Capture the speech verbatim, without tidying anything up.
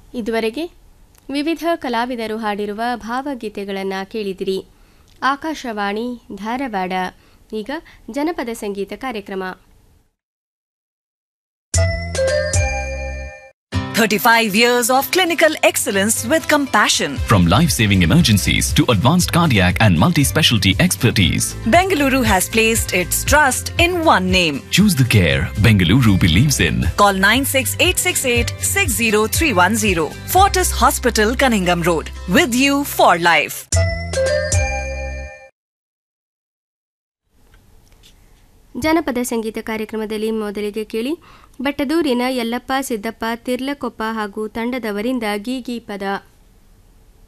ಇದುವರೆಗೆ ವಿವಿಧ ಕಲಾವಿದರು ಹಾಡಿರುವ ಭಾವಗೀತೆಗಳನ್ನು ಕೇಳಿದಿರಿ. ಆಕಾಶವಾಣಿ ಧಾರವಾಡ. ಈಗ ಜನಪದ ಸಂಗೀತ ಕಾರ್ಯಕ್ರಮ. thirty-five years of clinical excellence with compassion. From life-saving emergencies to advanced cardiac and multi-specialty expertise, Bengaluru has placed its trust in one name. Choose the care Bengaluru believes in. Call nine six eight six eight six zero three one zero. Fortis Hospital, Cunningham Road. With you for life. ಜನಪದ ಸಂಗೀತ ಕಾರ್ಯಕ್ರಮದಲ್ಲಿ ಮೊದಲಿಗೆ ಕೇಳಿ ಬಟ್ಟದೂರಿನ ಯಲ್ಲಪ್ಪ ಸಿದ್ದಪ್ಪ ತಿರ್ಲಕೊಪ್ಪ ಹಾಗೂ ತಂಡದವರಿಂದ ಗೀಗಿ ಪದ.